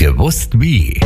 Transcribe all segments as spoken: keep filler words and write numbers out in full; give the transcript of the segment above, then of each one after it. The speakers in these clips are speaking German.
Gewusst wie.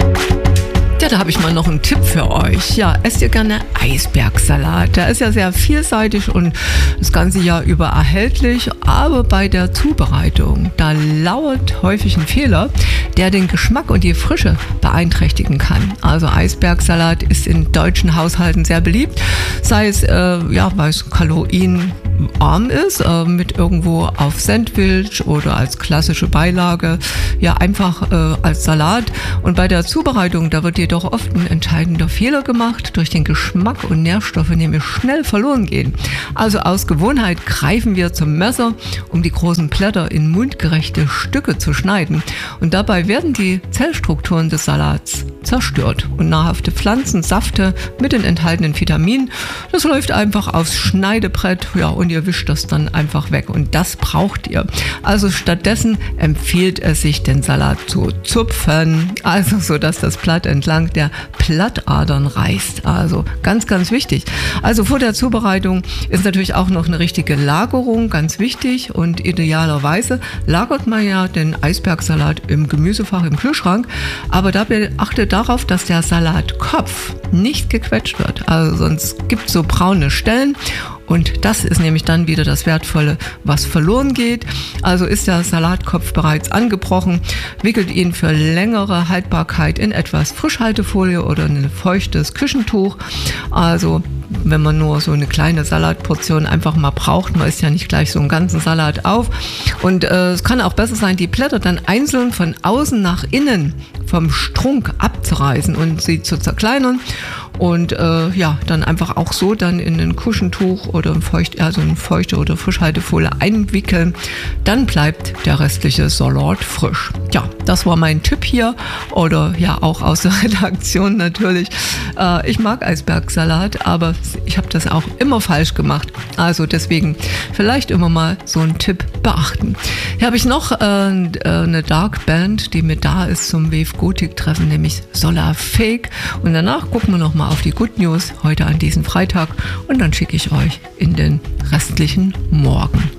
Ja, da habe ich mal noch einen Tipp für euch. Ja, esst ihr gerne Eisbergsalat. Der ist ja sehr vielseitig und das ganze Jahr über erhältlich, aber bei der Zubereitung, da lauert häufig ein Fehler, der den Geschmack und die Frische beeinträchtigen kann. Also Eisbergsalat ist in deutschen Haushalten sehr beliebt, sei es, äh, ja, weil es kalorienarm ist, äh, mit irgendwo auf Sandwich oder als klassische Beilage, ja, einfach äh, als Salat. Und bei der Zubereitung, da wird jedoch oft ein entscheidender Fehler gemacht, durch den Geschmack und Nährstoffe nämlich schnell verloren gehen. Also aus Gewohnheit greifen wir zum Messer, um die großen Blätter in mundgerechte Stücke zu schneiden. Und dabei werden die Zellstrukturen des Salats zerstört und nahrhafte Pflanzensäfte mit den enthaltenen Vitaminen, das läuft einfach aufs Schneidebrett, ja, und ihr wischt das dann einfach weg. Und das braucht ihr. Also stattdessen empfiehlt es sich, den Salat zu zupfen, also so, dass das Blatt entlang der Blattadern reißt. Also ganz, ganz wichtig. Also vor der Zubereitung ist natürlich auch noch eine richtige Lagerung ganz wichtig und idealerweise lagert man ja den Eisbergsalat im Gemüsefach im Kühlschrank, aber dabei achtet darauf, dass der Salatkopf nicht gequetscht wird. Also sonst gibt es so braune Stellen. Und das ist nämlich dann wieder das Wertvolle, was verloren geht. Also ist der Salatkopf bereits angebrochen, wickelt ihn für längere Haltbarkeit in etwas Frischhaltefolie oder ein feuchtes Küchentuch. Also wenn man nur so eine kleine Salatportion einfach mal braucht, man isst ja nicht gleich so einen ganzen Salat auf. Und äh, es kann auch besser sein, die Blätter dann einzeln von außen nach innen vom Strunk abzureißen und sie zu zerkleinern. Und äh, ja, dann einfach auch so dann in ein Kuschentuch oder ein feucht, also eine feuchte oder Frischhaltefolie einwickeln. Dann bleibt der restliche Salat frisch. Ja, das war mein Tipp hier oder ja auch aus der Redaktion natürlich. Äh, ich mag Eisbergsalat, aber ich habe das auch immer falsch gemacht. Also deswegen vielleicht immer mal so einen Tipp beachten. Hier habe ich noch äh, eine Dark Band, die mit da ist zum Wave Gothic Treffen, nämlich Solar Fake. Und danach gucken wir noch mal auf die Good News heute an diesem Freitag und dann schicke ich euch in den restlichen Morgen.